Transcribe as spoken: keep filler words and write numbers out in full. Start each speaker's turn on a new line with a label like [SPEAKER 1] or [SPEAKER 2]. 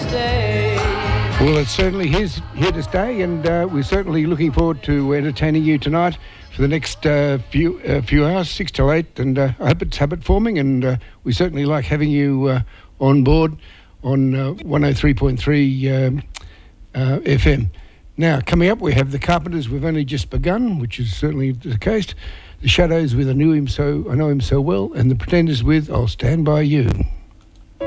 [SPEAKER 1] stay.
[SPEAKER 2] Well, it's certainly here, here to stay, and uh, we're certainly looking forward to entertaining you tonight for the next uh, few uh, few hours, six till eight, and uh, I hope it's habit forming, and uh, we certainly like having you uh, on board on uh, one oh three point three um, uh, F M. Now, coming up, we have the Carpenters. We've only just begun, which is certainly the case. The Shadows with I Knew Him So, I Know Him So Well, and the Pretenders with I'll Stand By You.